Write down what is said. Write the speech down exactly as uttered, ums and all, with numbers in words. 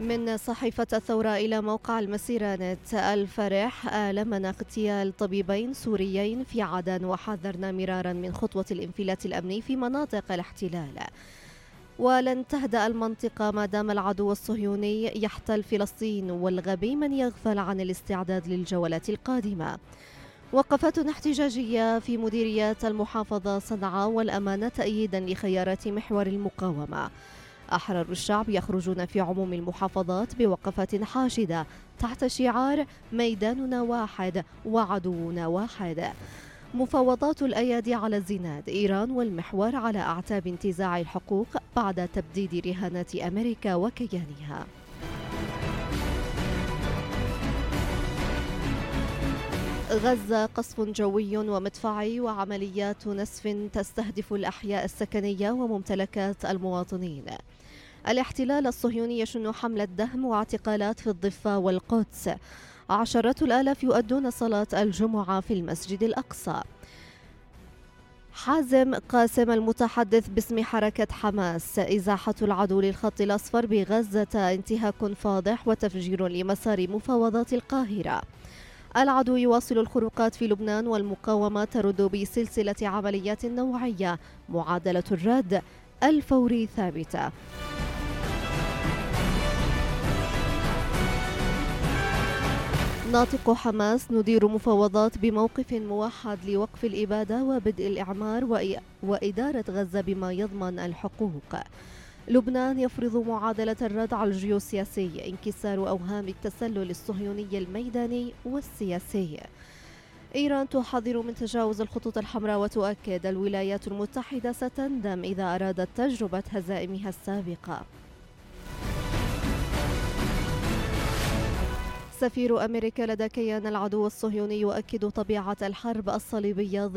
من صحيفة الثورة إلى موقع المسيرة نت. الفرح آلمنا اغتيال طبيبين سوريين في عدن، وحذرنا مرارا من خطوة الانفلات الأمني في مناطق الاحتلال. ولن تهدأ المنطقة ما دام العدو الصهيوني يحتل فلسطين، والغبي من يغفل عن الاستعداد للجولات القادمة. وقفات احتجاجية في مديريات المحافظة صنعاء والأمانة تأييدا لخيارات محور المقاومة. أحرار الشعب يخرجون في عموم المحافظات بوقفات حاشدة تحت شعار ميداننا واحد وعدونا واحد. مفاوضات الأيادي على الزناد، إيران والمحور على أعتاب انتزاع الحقوق بعد تبديد رهانات أمريكا وكيانها. غزة قصف جوي ومدفعي وعمليات نسف تستهدف الأحياء السكنية وممتلكات المواطنين. الاحتلال الصهيوني يشن حملة دهم واعتقالات في الضفة والقدس. عشرات الآلاف يؤدون صلاة الجمعة في المسجد الأقصى. حازم قاسم المتحدث باسم حركة حماس: إزاحة العدو للخط الأصفر بغزة انتهاك فاضح وتفجير لمسار مفاوضات القاهرة. العدو يواصل الخروقات في لبنان، والمقاومة ترد بسلسلة عمليات نوعية. معادلة الرد الفوري ثابتة. ناطق حماس: ندير مفاوضات بموقف موحد لوقف الإبادة وبدء الإعمار وإدارة غزة بما يضمن الحقوق. لبنان يفرض معادلة الردع الجيوسياسي، انكسار أوهام التسلل الصهيوني الميداني والسياسي. إيران تحذر من تجاوز الخطوط الحمراء وتؤكد الولايات المتحدة ستندم إذا أرادت تجربة هزائمها السابقة. سفير أمريكا لدى كيان العدو الصهيوني يؤكد طبيعة الحرب الصليبية